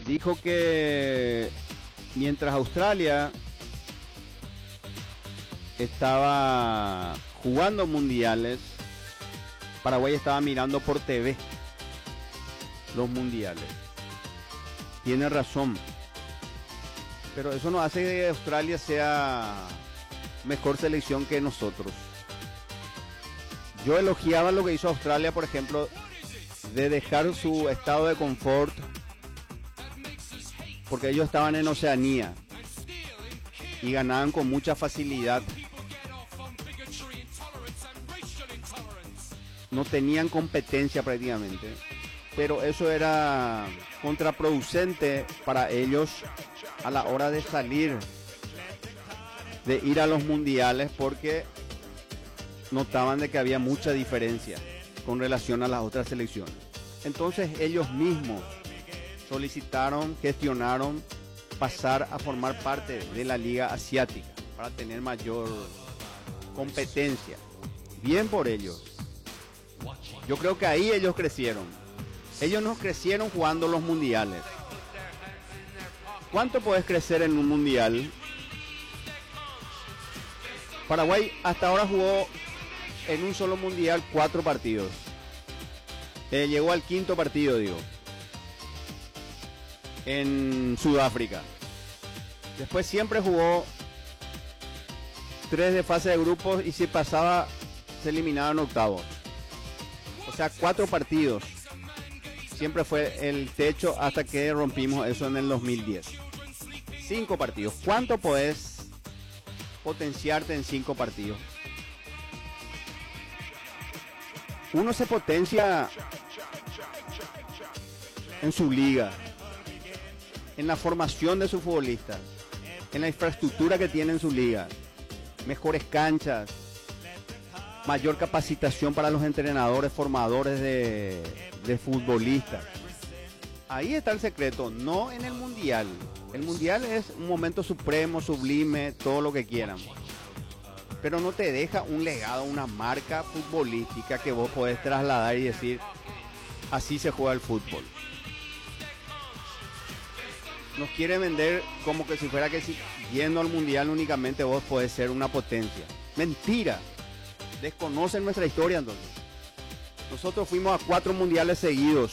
dijo que mientras Australia estaba jugando mundiales, Paraguay estaba mirando por TV los mundiales. Tiene razón, pero eso no hace que Australia sea mejor selección que nosotros. Yo elogiaba lo que hizo Australia, por ejemplo, de dejar su estado de confort, porque ellos estaban en Oceanía y ganaban con mucha facilidad. No tenían competencia prácticamente, pero eso era contraproducente para ellos a la hora de salir, de ir a los mundiales, porque notaban de que había mucha diferencia con relación a las otras selecciones. Entonces ellos mismos solicitaron, gestionaron pasar a formar parte de la Liga Asiática para tener mayor competencia. Bien por ellos. Yo creo que ahí ellos crecieron. Ellos no crecieron jugando los mundiales. ¿Cuánto puedes crecer en un mundial? Paraguay hasta ahora jugó en un solo mundial 4 partidos. Llegó al 5.º partido, digo, en Sudáfrica. Después siempre jugó 3 de fase de grupos y si pasaba se eliminaba en octavos. O sea, 4 partidos. Siempre fue el techo hasta que rompimos eso en el 2010. 5 partidos. ¿Cuánto podés potenciarte en 5 partidos? Uno se potencia en su liga, en la formación de sus futbolistas, en la infraestructura que tiene en su liga, mejores canchas, mayor capacitación para los entrenadores, formadores de futbolistas. Ahí está el secreto, no en el mundial. El mundial es un momento supremo, sublime, todo lo que quieran, pero no te deja un legado, una marca futbolística que vos podés trasladar y decir, así se juega el fútbol. Nos quiere vender como que si fuera que si yendo al mundial únicamente vos podés ser una potencia. Mentira. Desconocen nuestra historia entonces. Nosotros fuimos a 4 mundiales seguidos.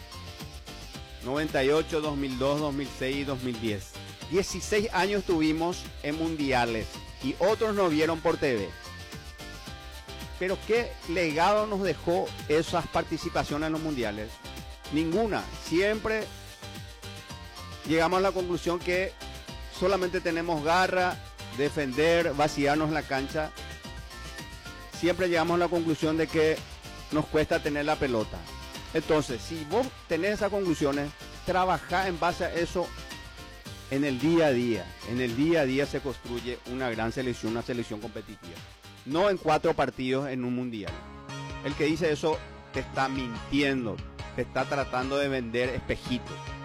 98, 2002, 2006 y 2010. 16 años tuvimos en mundiales y otros nos vieron por TV. Pero ¿qué legado nos dejó esas participaciones en los mundiales? Ninguna. Siempre llegamos a la conclusión que solamente tenemos garra, defender, vaciarnos en la cancha. Siempre llegamos a la conclusión de que nos cuesta tener la pelota. Entonces, si vos tenés esas conclusiones, trabajá en base a eso en el día a día. En el día a día se construye una gran selección, una selección competitiva. No en 4 partidos en un mundial. El que dice eso te está mintiendo, te está tratando de vender espejitos.